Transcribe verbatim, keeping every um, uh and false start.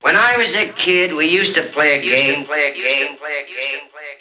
When I was a kid, we used to play a game, play a game, play a game, play a game.